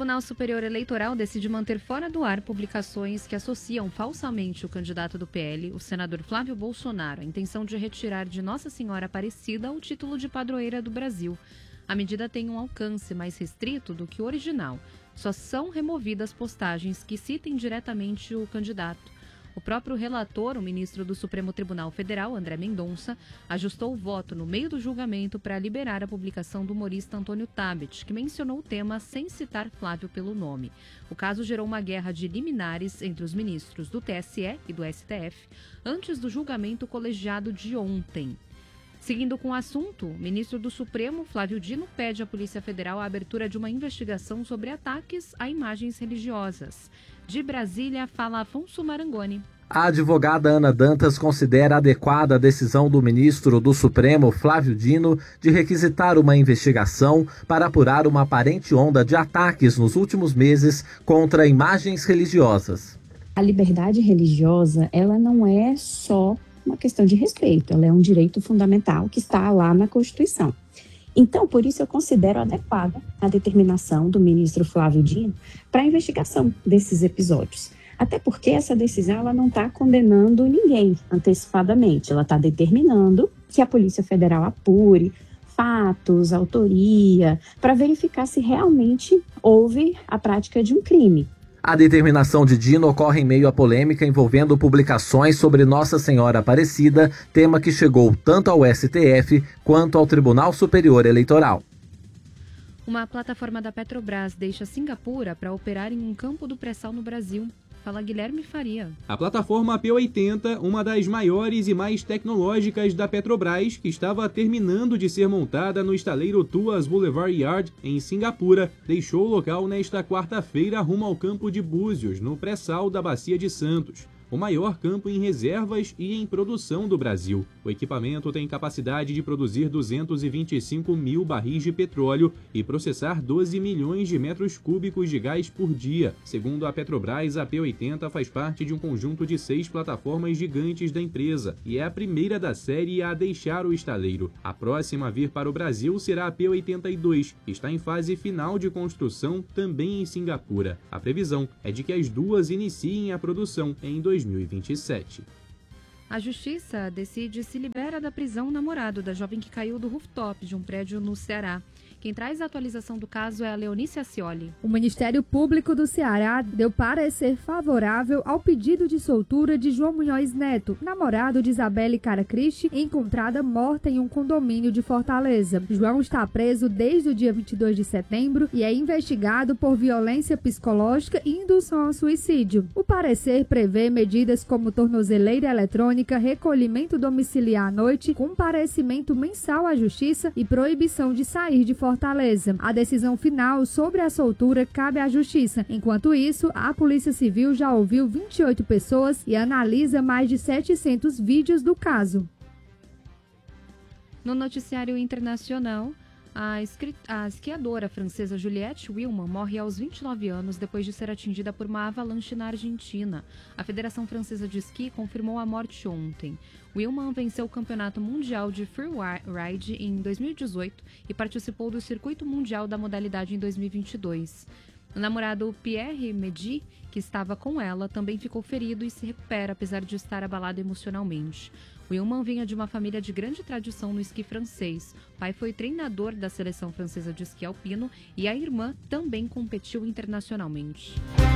Tribunal Superior Eleitoral decide manter fora do ar publicações que associam falsamente o candidato do PL, o senador Flávio Bolsonaro, à intenção de retirar de Nossa Senhora Aparecida o título de padroeira do Brasil. A medida tem um alcance mais restrito do que o original. Só são removidas postagens que citem diretamente o candidato. O próprio relator, o ministro do Supremo Tribunal Federal, André Mendonça, ajustou o voto no meio do julgamento para liberar a publicação do humorista Antônio Tabet, que mencionou o tema sem citar Flávio pelo nome. O caso gerou uma guerra de liminares entre os ministros do TSE e do STF antes do julgamento colegiado de ontem. Seguindo com o assunto, o ministro do Supremo, Flávio Dino, pede à Polícia Federal a abertura de uma investigação sobre ataques a imagens religiosas. De Brasília, fala Afonso Marangoni. A advogada Ana Dantas considera adequada a decisão do ministro do Supremo, Flávio Dino, de requisitar uma investigação para apurar uma aparente onda de ataques nos últimos meses contra imagens religiosas. A liberdade religiosa, ela não é só uma questão de respeito, ela é um direito fundamental que está lá na Constituição. Então, por isso eu considero adequada a determinação do ministro Flávio Dino para a investigação desses episódios. Até porque essa decisão ela não está condenando ninguém antecipadamente, ela está determinando que a Polícia Federal apure fatos, autoria, para verificar se realmente houve a prática de um crime. A determinação de Dino ocorre em meio à polêmica envolvendo publicações sobre Nossa Senhora Aparecida, tema que chegou tanto ao STF quanto ao Tribunal Superior Eleitoral. Uma plataforma da Petrobras deixa Singapura para operar em um campo do pré-sal no Brasil. Fala Guilherme Faria. A plataforma P80, uma das maiores e mais tecnológicas da Petrobras, que estava terminando de ser montada no estaleiro Tuas Boulevard Yard, em Singapura, deixou o local nesta quarta-feira rumo ao campo de Búzios, no pré-sal da Bacia de Santos, o maior campo em reservas e em produção do Brasil. O equipamento tem capacidade de produzir 225 mil barris de petróleo e processar 12 milhões de metros cúbicos de gás por dia. Segundo a Petrobras, a P80 faz parte de um conjunto de 6 plataformas gigantes da empresa e é a primeira da série a deixar o estaleiro. A próxima a vir para o Brasil será a P82, que está em fase final de construção também em Singapura. A previsão é de que as duas iniciem a produção em 2027. A Justiça decide se libera da prisão o namorado da jovem que caiu do rooftop de um prédio no Ceará. Quem traz a atualização do caso é a Leonice Acioli. O Ministério Público do Ceará deu parecer favorável ao pedido de soltura de João Munhoz Neto, namorado de Isabelle Caracristi, encontrada morta em um condomínio de Fortaleza. João está preso desde o dia 22 de setembro e é investigado por violência psicológica e indução ao suicídio. O parecer prevê medidas como tornozeleira eletrônica, recolhimento domiciliar à noite, comparecimento mensal à Justiça e proibição de sair de Fortaleza. A decisão final sobre a soltura cabe à Justiça. Enquanto isso, a Polícia Civil já ouviu 28 pessoas e analisa mais de 700 vídeos do caso. No noticiário internacional, a esquiadora francesa Juliette Wilman morre aos 29 anos depois de ser atingida por uma avalanche na Argentina. A Federação Francesa de Esqui confirmou a morte ontem. Wilman venceu o Campeonato Mundial de Freeride em 2018 e participou do Circuito Mundial da modalidade em 2022. O namorado Pierre Medi, que estava com ela, também ficou ferido e se recupera, apesar de estar abalado emocionalmente. Wilman vinha de uma família de grande tradição no esqui francês. O pai foi treinador da seleção francesa de esqui alpino e a irmã também competiu internacionalmente.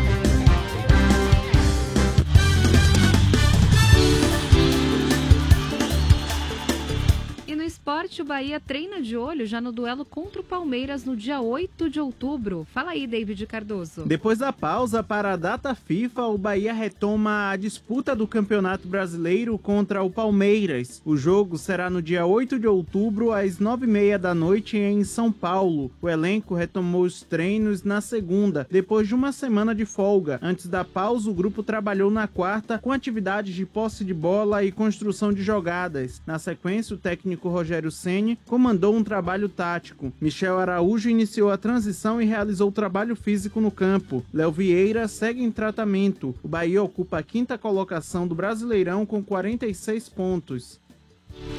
E no esporte, o Bahia treina de olho já no duelo contra o Palmeiras no dia 8 de outubro. Fala aí, David Cardoso. Depois da pausa para a data FIFA, o Bahia retoma a disputa do Campeonato Brasileiro contra o Palmeiras. O jogo será no dia 8 de outubro, às 9h30 da noite, em São Paulo. O elenco retomou os treinos na segunda, depois de uma semana de folga. Antes da pausa, o grupo trabalhou na quarta com atividades de posse de bola e construção de jogadas. Na sequência, o técnico Rogério Ceni comandou um trabalho tático. Michel Araújo iniciou a transição e realizou o trabalho físico no campo. Léo Vieira segue em tratamento. O Bahia ocupa a 5ª colocação do Brasileirão com 46 pontos.